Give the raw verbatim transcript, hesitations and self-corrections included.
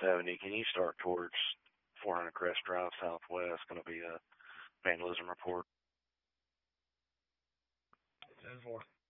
seventy. Can you start towards four hundred Crest Drive Southwest? Going to be a vandalism report. ten four.